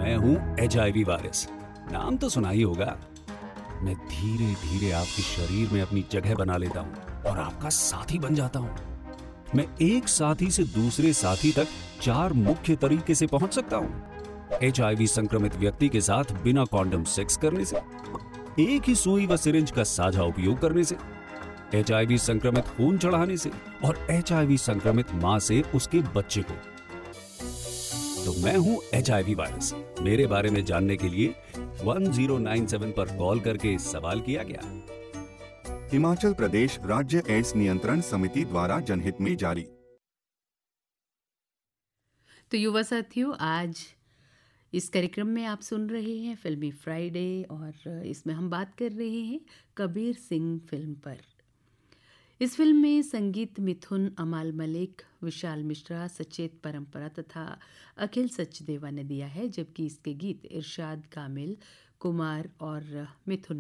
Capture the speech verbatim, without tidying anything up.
मैं हूं HIV virus. नाम तो सुना ही होगा। मैं धीरे धीरे आपके शरीर में अपनी जगह बना लेता हूं और आपका साथी बन जाता हूं। मैं एक साथी से दूसरे साथी तक चार मुख्य तरीके से पहुंच सकता हूं। एचआईवी संक्रमित व्यक्ति के साथ बिना कॉन्डम सेक्स करने से, एक ही सुई व सिरिंज का साझा उपयोग करने से, एचआईवी संक्रमित खून चढ़ाने से और एचआईवी संक्रमित मां से उसके बच्चे को। तो मैं हूं एचआईवी वायरस। मेरे बारे में जानने के लिए वन ज़ीरो नाइन सेवन पर कॉल करके सवाल किया गया। हिमाचल प्रदेश राज्य एड्स नियंत्रण समिति द्वारा जनहित में जारी। तो युवा साथियों, आज इस कार्यक्रम में आप सुन रहे हैं फिल्मी फ्राइडे और इसमें हम बात कर रहे हैं कबीर सिंह फिल्म पर। इस फिल्म में संगीत मिथुन, अमाल मलिक, विशाल मिश्रा, सचेत परंपरा तथा अखिल सचदेवा ने दिया है, जबकि इसके गीत इरशाद कामिल, कुमार और मिथुन